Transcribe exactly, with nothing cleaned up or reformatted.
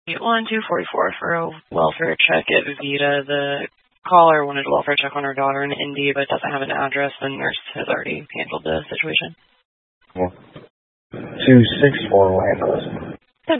one two forty-four for a welfare check at Vita. The caller wanted a welfare check on her daughter in Indy, but doesn't have an address. The nurse has already handled the situation. two six four Landos.